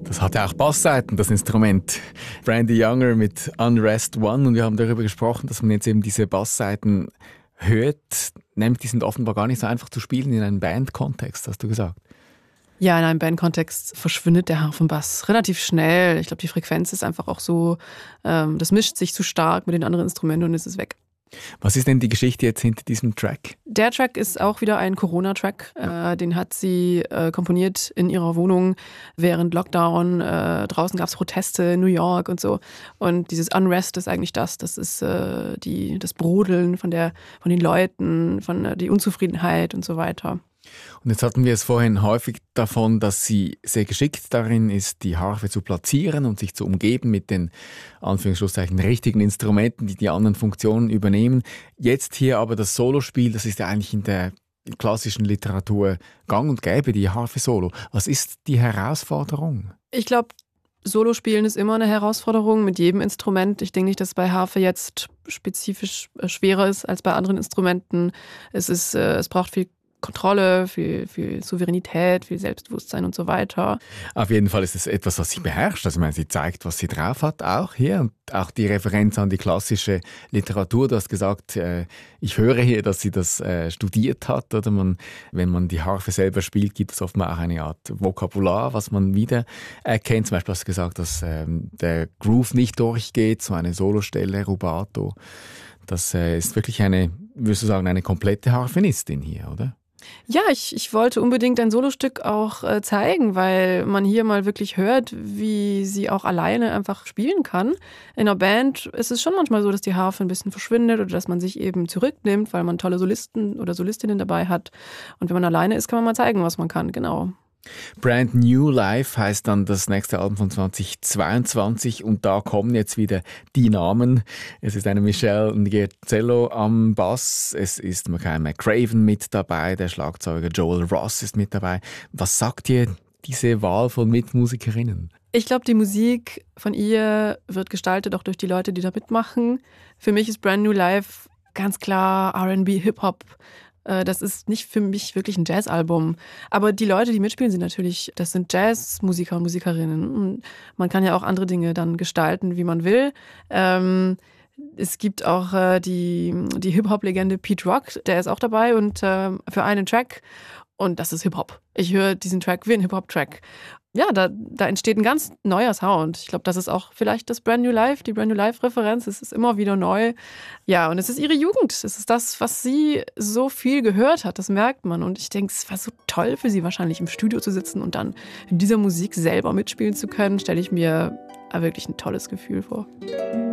Das hat ja auch Bassseiten, das Instrument. Brandy Younger mit Unrest One. Und wir haben darüber gesprochen, dass man jetzt eben diese Bassseiten hört. Nämlich, die sind offenbar gar nicht so einfach zu spielen in einem Bandkontext, hast du gesagt. Ja, in einem Bandkontext verschwindet der Harfenbass relativ schnell. Ich glaube, die Frequenz ist einfach auch so, das mischt sich zu stark mit den anderen Instrumenten und es ist weg. Was ist denn die Geschichte jetzt hinter diesem Track? Der Track ist auch wieder ein Corona-Track. Den hat sie komponiert in ihrer Wohnung während Lockdown. Draußen gab es Proteste in New York und so. Und dieses Unrest ist eigentlich das. Das ist das Brodeln von den Leuten, von die Unzufriedenheit und so weiter. Und jetzt hatten wir es vorhin häufig davon, dass sie sehr geschickt darin ist, die Harfe zu platzieren und sich zu umgeben mit den Anführungsschlusszeichen richtigen Instrumenten, die die anderen Funktionen übernehmen. Jetzt hier aber das Solospiel, das ist ja eigentlich in der klassischen Literatur gang und gäbe, die Harfe Solo. Was ist die Herausforderung? Ich glaube, Solospielen ist immer eine Herausforderung mit jedem Instrument. Ich denke nicht, dass bei Harfe jetzt spezifisch schwerer ist als bei anderen Instrumenten. Es braucht viel Kontrolle, viel Souveränität, viel Selbstbewusstsein und so weiter. Auf jeden Fall ist es etwas, was sie beherrscht. Also ich meine, sie zeigt, was sie drauf hat, auch hier. Und auch die Referenz an die klassische Literatur. Du hast gesagt, ich höre hier, dass sie das studiert hat. Oder wenn man die Harfe selber spielt, gibt es oftmals auch eine Art Vokabular, was man wieder erkennt. Zum Beispiel hast du gesagt, dass der Groove nicht durchgeht, so eine Solostelle, Rubato. Das ist wirklich würdest du sagen, eine komplette Harfenistin hier, oder? Ja, ich wollte unbedingt ein Solostück auch zeigen, weil man hier mal wirklich hört, wie sie auch alleine einfach spielen kann. In einer Band ist es schon manchmal so, dass die Harfe ein bisschen verschwindet oder dass man sich eben zurücknimmt, weil man tolle Solisten oder Solistinnen dabei hat. Und wenn man alleine ist, kann man mal zeigen, was man kann, genau. Brand New Life heißt dann das nächste Album von 2022 und da kommen jetzt wieder die Namen. Es ist eine Michelle Ngerzello am Bass, es ist Mackay McCraven mit dabei, der Schlagzeuger Joel Ross ist mit dabei. Was sagt dir diese Wahl von Mitmusikerinnen? Ich glaube, die Musik von ihr wird gestaltet auch durch die Leute, die da mitmachen. Für mich ist Brand New Life ganz klar R&B, Hip-Hop. Das ist nicht für mich wirklich ein Jazzalbum. Aber die Leute, die mitspielen, das sind Jazzmusiker und Musikerinnen. Und man kann ja auch andere Dinge dann gestalten, wie man will. Es gibt auch die Hip-Hop-Legende Pete Rock, der ist auch dabei und für einen Track. Und das ist Hip-Hop. Ich höre diesen Track wie ein Hip-Hop-Track. Ja, da entsteht ein ganz neuer Sound. Ich glaube, das ist auch vielleicht das Brand New Life, die Brand New Life-Referenz. Es ist immer wieder neu. Ja, und es ist ihre Jugend. Es ist das, was sie so viel gehört hat. Das merkt man. Und ich denke, es war so toll für sie wahrscheinlich im Studio zu sitzen und dann in dieser Musik selber mitspielen zu können. Stelle ich mir wirklich ein tolles Gefühl vor.